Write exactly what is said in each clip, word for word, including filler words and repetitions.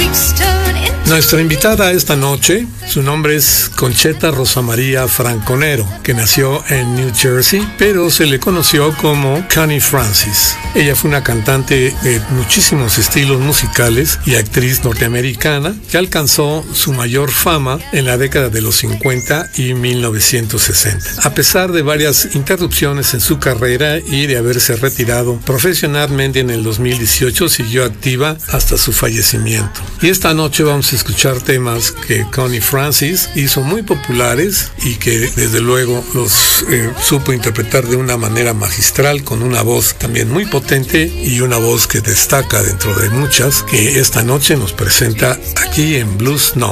Nuestra invitada esta noche, su nombre es Concheta Rosa María Franconero, que nació en New Jersey, pero se le conoció como Connie Francis. Ella fue una cantante de muchísimos estilos musicales y actriz norteamericana que alcanzó su mayor fama en la década de los cincuenta y mil novecientos sesenta. A pesar de varias interrupciones en su carrera y de haberse retirado profesionalmente en el dos mil dieciocho, siguió activa hasta su fallecimiento. Y esta noche vamos a escuchar temas que Connie Francis hizo muy populares y que desde luego los eh, supo interpretar de una manera magistral, con una voz también muy potente y una voz que destaca dentro de muchas que esta noche nos presenta aquí en Blues Note.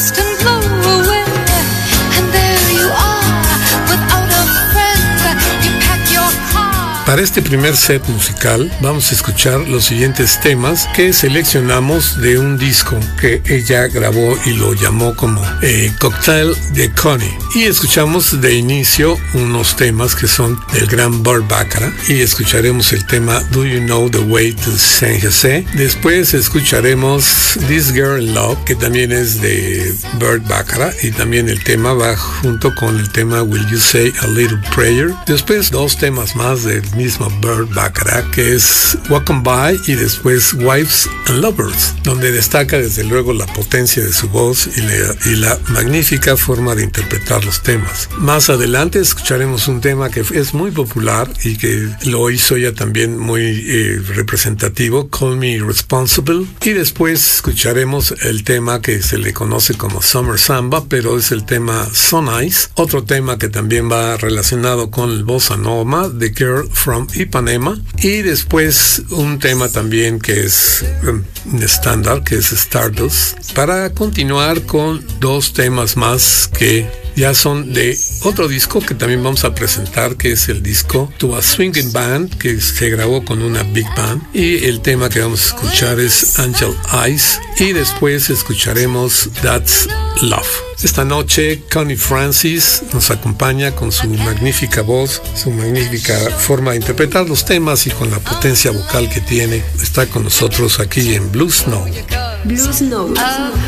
Para este primer set musical vamos a escuchar los siguientes temas que seleccionamos de un disco que ella grabó y lo llamó como eh, Cocktail de Connie. Y escuchamos de inicio unos temas que son del gran Burt Bacharach y escucharemos el tema Do You Know the Way to San Jose. Después escucharemos This Girl in Love, que también es de Burt Bacharach, y también el tema va junto con el tema Will You Say a Little Prayer. Después dos temas más del mismo Burt Bacharach, que es Walk On By, y después Wives and Lovers, donde destaca desde luego la potencia de su voz y la, y la magnífica forma de interpretar los temas. Más adelante escucharemos un tema que es muy popular y que lo hizo ella también muy eh, representativo, Call Me Irresponsible, y después escucharemos el tema que se le conoce como Summer Samba, pero es el tema So Nice, otro tema que también va relacionado con el bossa nova, The Girl from Ipanema, y después un tema también que es um, estándar, que es Stardust, para continuar con dos temas más que ya son de otro disco que también vamos a presentar, que es el disco To a Swinging Band, que se grabó con una big band, y el tema que vamos a escuchar es Angel Eyes, y después escucharemos That's Love. Esta noche Connie Francis nos acompaña con su magnífica voz, su magnífica forma de interpretar los temas y con la potencia vocal que tiene. Está con nosotros aquí en Blues Note. Blues Note.